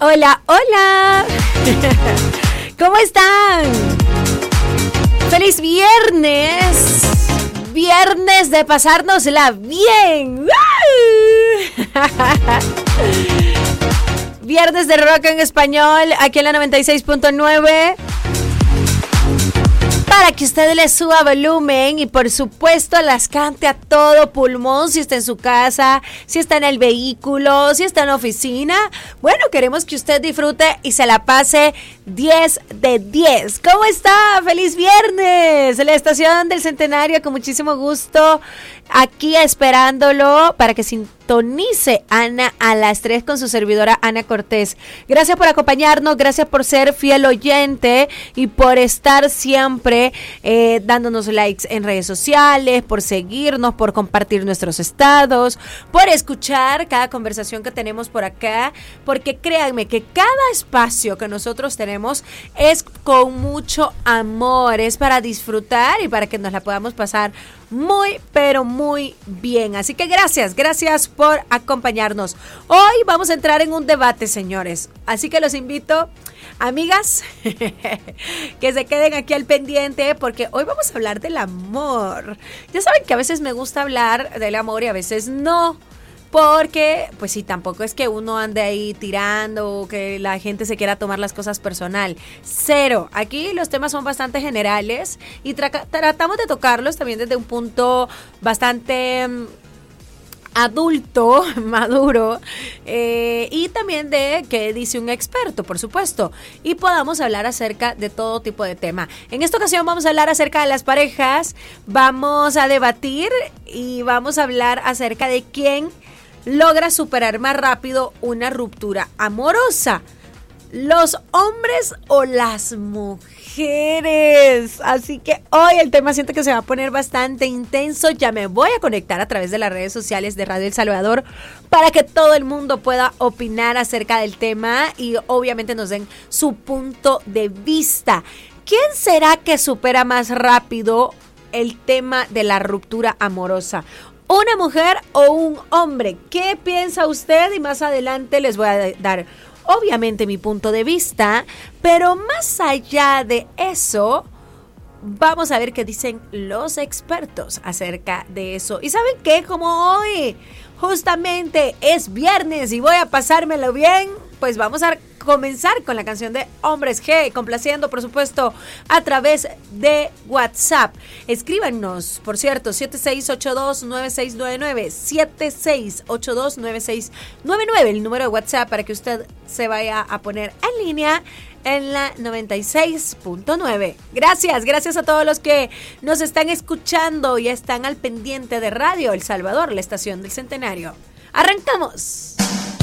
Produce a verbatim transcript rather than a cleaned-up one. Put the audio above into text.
Hola, hola. ¿Cómo están? ¡Feliz viernes! Viernes de pasárnosla bien. Viernes de rock en español, aquí en la noventa y seis punto nueve. Para que usted le suba volumen y por supuesto las cante a todo pulmón, si está en su casa, si está en el vehículo, si está en la oficina. Bueno, queremos que usted disfrute y se la pase diez de diez. ¿Cómo está? ¡Feliz viernes! La estación del Centenario, con muchísimo gusto, aquí esperándolo para que sintonice Ana a las tres con su servidora Ana Cortés. Gracias por acompañarnos, gracias por ser fiel oyente y por estar siempre eh, dándonos likes en redes sociales, por seguirnos, por compartir nuestros estados, por escuchar cada conversación que tenemos por acá, porque créanme que cada espacio que nosotros tenemos es con mucho amor, es para disfrutar y para que nos la podamos pasar muy, pero muy bien. Así que gracias, gracias por acompañarnos. Hoy vamos a entrar en un debate, señores. Así que los invito, amigas, que se queden aquí al pendiente porque hoy vamos a hablar del amor. Ya saben que a veces me gusta hablar del amor y a veces no. Porque, pues sí, tampoco es que uno ande ahí tirando o que la gente se quiera tomar las cosas personal. Cero. Aquí los temas son bastante generales y tra- tratamos de tocarlos también desde un punto bastante um, adulto, maduro, eh, y también de qué dice un experto, por supuesto. Y podamos hablar acerca de todo tipo de tema. En esta ocasión vamos a hablar acerca de las parejas, vamos a debatir y vamos a hablar acerca de quién logra superar más rápido una ruptura amorosa, los hombres o las mujeres. Así que hoy el tema siento que se va a poner bastante intenso. Ya me voy a conectar a través de las redes sociales de Radio El Salvador para que todo el mundo pueda opinar acerca del tema y obviamente nos den su punto de vista. ¿Quién será que supera más rápido el tema de la ruptura amorosa? ¿Una mujer o un hombre? ¿Qué piensa usted? Y más adelante les voy a dar obviamente mi punto de vista, pero más allá de eso, vamos a ver qué dicen los expertos acerca de eso. ¿Y saben qué? Como hoy justamente es viernes y voy a pasármelo bien, pues vamos a comenzar con la canción de Hombres G, complaciendo por supuesto a través de WhatsApp. Escríbanos, por cierto, siete seis ocho dos nueve seis nueve nueve, siete seis ocho dos nueve seis nueve nueve, el número de WhatsApp para que usted se vaya a poner en línea en la noventa y seis punto nueve. Gracias, gracias a todos los que nos están escuchando y están al pendiente de Radio El Salvador, la estación del Centenario. ¡Arrancamos!